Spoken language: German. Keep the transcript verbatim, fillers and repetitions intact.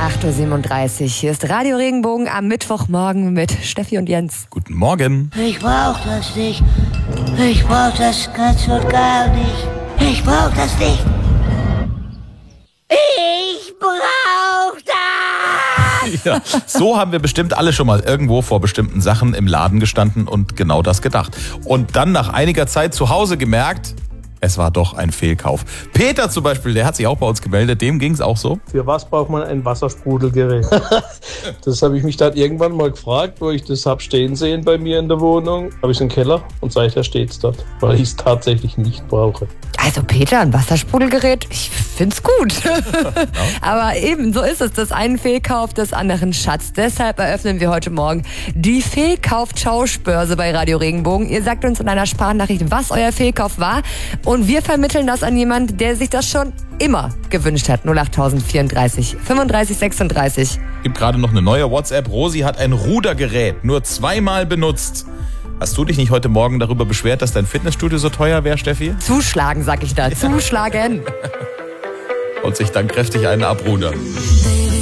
acht Uhr siebenunddreißig. Hier ist Radio Regenbogen am Mittwochmorgen mit Steffi und Jens. Guten Morgen. Ich brauch das nicht. Ich brauch das ganz und gar nicht. Ich brauch das nicht. Ich brauch das! Ja, so haben wir bestimmt alle schon mal irgendwo vor bestimmten Sachen im Laden gestanden und genau das gedacht. Und dann nach einiger Zeit zu Hause gemerkt, es war doch ein Fehlkauf. Peter zum Beispiel, der hat sich auch bei uns gemeldet, dem ging es auch so. Für was braucht man ein Wassersprudelgerät? Das habe ich mich dann irgendwann mal gefragt, wo ich das habe stehen sehen bei mir in der Wohnung. Habe ich einen Keller und seither steht es dort, weil ich es tatsächlich nicht brauche. Also Peter, ein Wassersprudelgerät, ich find's gut. Aber eben, so ist es. Das einen Fehlkauf, des anderen Schatz. Deshalb eröffnen wir heute Morgen die Fehlkauf-Tauschbörse bei Radio Regenbogen. Ihr sagt uns in einer Sprachnachricht, was euer Fehlkauf war. Und wir vermitteln das an jemanden, der sich das schon immer gewünscht hat. null acht vierunddreißig fünfunddreißig sechsunddreißig. Gibt gerade noch eine neue WhatsApp. Rosi hat ein Rudergerät nur zweimal benutzt. Hast du dich nicht heute Morgen darüber beschwert, dass dein Fitnessstudio so teuer wäre, Steffi? Zuschlagen, sag ich da. Zuschlagen. Und sich dann kräftig einen abrudern.